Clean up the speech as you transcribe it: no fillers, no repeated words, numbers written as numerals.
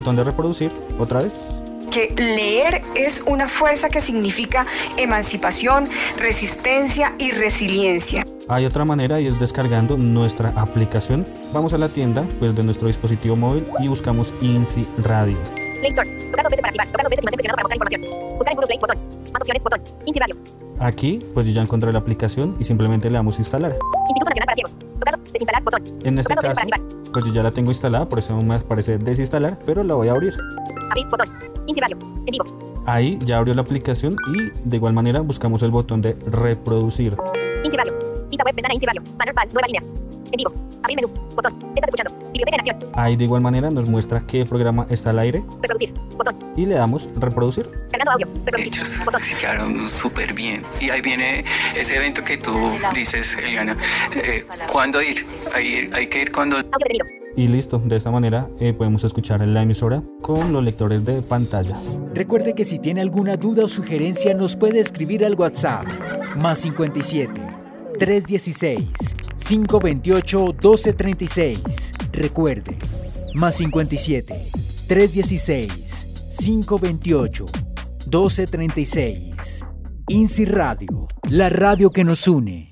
botón de reproducir otra vez. Que leer es una fuerza que significa emancipación, resistencia y resiliencia. Hay otra manera y es descargando nuestra aplicación. Vamos a la tienda de nuestro dispositivo móvil y buscamos INSI Radio. Play Store. Tocar 2 veces para activar. Tocar 2 veces y mantén presionado para buscar información. Buscar en Google Play, botón. Más opciones, botón. INSI Radio. Aquí yo ya encontré la aplicación y simplemente le damos a instalar. Instituto Nacional para Ciegos. Tocar, desinstalar, botón. En este Tocar 2 caso, veces para activar. yo ya la tengo instalada, por eso me aparece desinstalar, pero la voy a abrir. Abrir, botón. INSI Radio. En vivo. Ahí ya abrió la aplicación y de igual manera buscamos el botón de reproducir. INSI Radio. Vista web, ventana INSI Radio. Banner pal, nueva línea. En vivo. Abrir menú. Botón. Estás escuchando. Biblioteca de Nación. Ahí de igual manera nos muestra qué programa está al aire. Reproducir. Botón. Y le damos reproducir. Cargando audio. Reproducir. Hechos. Botón. Se quedaron súper bien. Y ahí viene ese evento que tú dices, Eliana. ¿Cuándo ir? Hay que ir cuando... Audio detenido. Y listo, de esta manera podemos escuchar la emisora con los lectores de pantalla. Recuerde que si tiene alguna duda o sugerencia nos puede escribir al WhatsApp +57 316 528 1236. Recuerde, +57 316 528 1236. INSI Radio, la radio que nos une.